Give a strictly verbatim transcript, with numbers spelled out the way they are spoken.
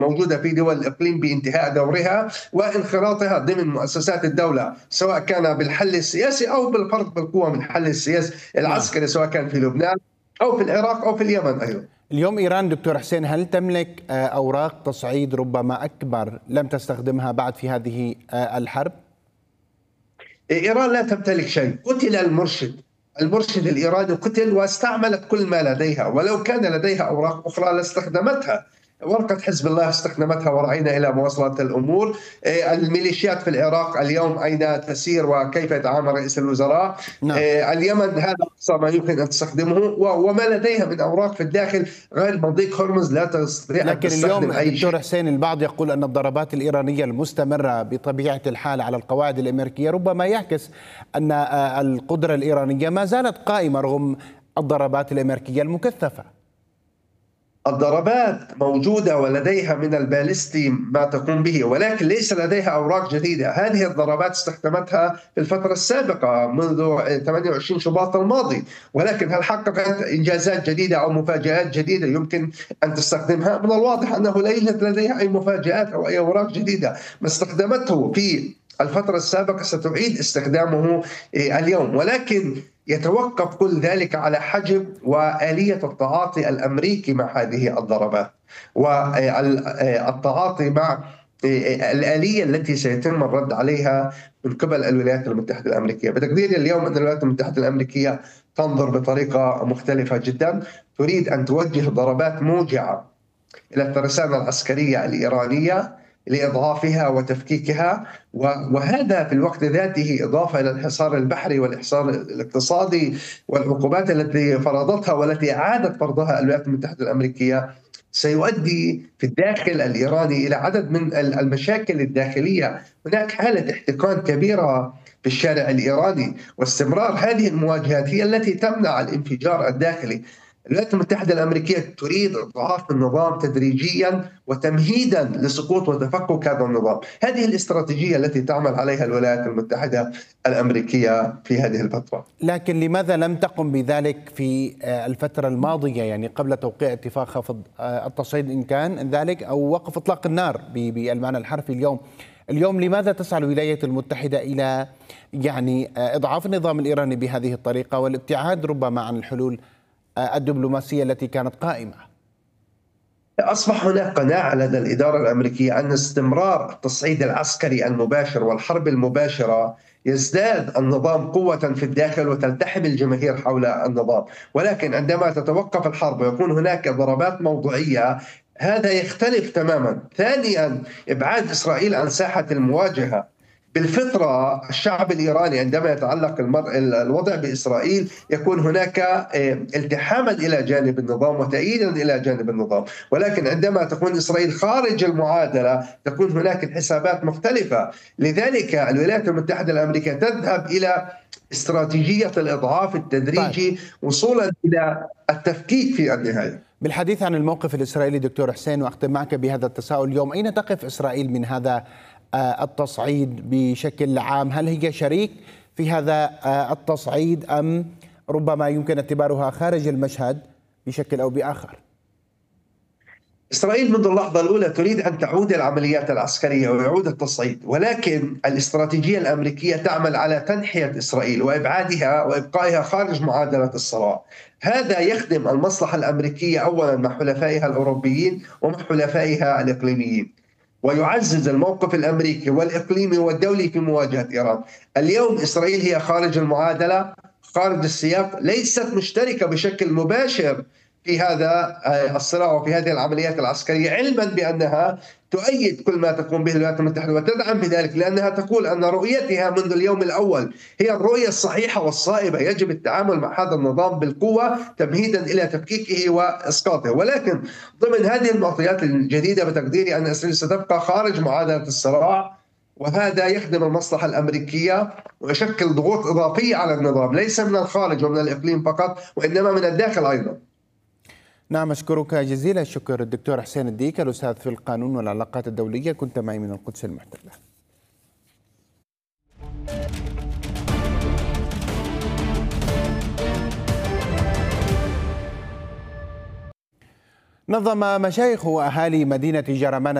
موجودة في دول الإقليم بانتهاء دورها وانخراطها ضمن مؤسسات الدولة، سواء كان بالحل السياسي أو بالفرض بالقوة من الحل السياسي نعم. العسكري، سواء كان في لبنان أو في العراق أو في اليمن أيضا. اليوم إيران دكتور حسين هل تملك أوراق تصعيد ربما أكبر لم تستخدمها بعد في هذه الحرب؟ إيران لا تمتلك شيء. قتل المرشد المرشد الإيراني قتل واستعملت كل ما لديها، ولو كان لديها أوراق أخرى لاستخدمتها. ورقة حزب الله استخدمتها ورأينا إلى مواصلة الأمور. الميليشيات في العراق اليوم أين تسير وكيف يتعامل رئيس الوزراء؟ نعم. اليمن هذا أقصى ما يمكن أن تستخدمه، وما لديها من أوراق في الداخل غير مضيق هرمز لا تستطيع أن تستخدم أي شيء. لكن اليوم دكتور حسين البعض يقول أن الضربات الإيرانية المستمرة بطبيعة الحال على القواعد الأمريكية ربما يعكس أن القدرة الإيرانية ما زالت قائمة رغم الضربات الأمريكية المكثفة. الضربات موجودة ولديها من البالستي ما تقوم به، ولكن ليس لديها أوراق جديدة. هذه الضربات استخدمتها في الفترة السابقة منذ ثمانية وعشرين شباط الماضي، ولكن هل حققت إنجازات جديدة أو مفاجآت جديدة يمكن أن تستخدمها؟ من الواضح أنه لا يوجد لديها أي مفاجآت أو أي أوراق جديدة. ما استخدمته في الفترة السابقة ستعيد استخدامه اليوم، ولكن يتوقف كل ذلك على حجم وآلية التعاطي الأمريكي مع هذه الضربات، والتعاطي مع الآلية التي سيتم الرد عليها من قبل الولايات المتحدة الأمريكية. بتقديري اليوم أن الولايات المتحدة الأمريكية تنظر بطريقة مختلفة جدا، تريد أن توجه ضربات موجعة إلى الترسانة العسكرية الإيرانية لإضعافها وتفكيكها، وهذا في الوقت ذاته إضافة إلى الحصار البحري والإحصار الاقتصادي والعقوبات التي فرضتها والتي أعادت فرضها الولايات المتحدة الأمريكية، سيؤدي في الداخل الإيراني إلى عدد من المشاكل الداخلية. هناك حالة احتقان كبيرة في الشارع الإيراني، واستمرار هذه المواجهات هي التي تمنع الانفجار الداخلي. الولايات المتحدة الأمريكية تريد إضعاف النظام تدريجيا وتمهيدا لسقوط وتفكك هذا النظام. هذه الاستراتيجية التي تعمل عليها الولايات المتحدة الأمريكية في هذه الفترة. لكن لماذا لم تقم بذلك في الفترة الماضية، يعني قبل توقيع اتفاق خفض التصعيد إن كان ذلك أو وقف إطلاق النار بالمعنى الحرفي؟ اليوم اليوم لماذا تسعى الولايات المتحدة إلى يعني إضعاف النظام الإيراني بهذه الطريقة والابتعاد ربما عن الحلول الدبلوماسية التي كانت قائمة؟ أصبح هناك قناعة لدى الإدارة الأمريكية أن استمرار التصعيد العسكري المباشر والحرب المباشرة يزداد النظام قوة في الداخل وتلتحم الجماهير حول النظام، ولكن عندما تتوقف الحرب ويكون هناك ضربات موضوعية هذا يختلف تماما. ثانيا، إبعاد إسرائيل عن ساحة المواجهة. بالفطرة الشعب الإيراني عندما يتعلق الوضع بإسرائيل يكون هناك التحاما إلى جانب النظام وتأييدا إلى جانب النظام، ولكن عندما تكون إسرائيل خارج المعادلة تكون هناك الحسابات مختلفة. لذلك الولايات المتحدة الأمريكية تذهب إلى استراتيجية الإضعاف التدريجي وصولا إلى التفكيك في النهاية. بالحديث عن الموقف الإسرائيلي دكتور حسين، وأختم معك بهذا التساؤل اليوم، أين تقف إسرائيل من هذا التصعيد بشكل عام؟ هل هي شريك في هذا التصعيد أم ربما يمكن اعتبارها خارج المشهد بشكل أو بآخر؟ إسرائيل منذ اللحظة الأولى تريد أن تعود العمليات العسكرية ويعود التصعيد، ولكن الاستراتيجية الأمريكية تعمل على تنحية إسرائيل وإبعادها وإبقائها خارج معادلة الصراع. هذا يخدم المصلحة الأمريكية أولا مع حلفائها الأوروبيين ومع حلفائها الإقليميين، ويعزز الموقف الأمريكي والإقليمي والدولي في مواجهة إيران. اليوم إسرائيل هي خارج المعادلة، خارج السياق، ليست مشتركة بشكل مباشر في هذا الصراع وفي هذه العمليات العسكرية، علما بأنها تؤيد كل ما تقوم به الولايات المتحدة وتدعم بذلك، لأنها تقول أن رؤيتها منذ اليوم الأول هي الرؤية الصحيحة والصائبة. يجب التعامل مع هذا النظام بالقوة تمهيدا إلى تفكيكه وإسقاطه، ولكن ضمن هذه المعطيات الجديدة بتقديري أن إسرائيل ستبقى خارج معادلة الصراع، وهذا يخدم المصلحة الأمريكية ويشكل ضغوط إضافية على النظام ليس من الخارج ومن الإقليم فقط وإنما من الداخل أيضا. نعم، أشكرك جزيل الشكر الدكتور حسين الديك، الأستاذ في القانون والعلاقات الدولية، كنت معي من القدس المحتلة. نظم مشايخ وأهالي مدينة جرمان